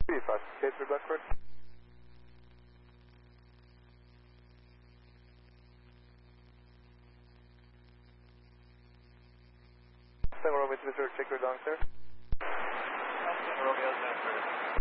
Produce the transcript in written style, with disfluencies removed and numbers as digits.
3-5, Cape Blackbird. Tango Romeo to Mr. check your down, sir. Romeo Center.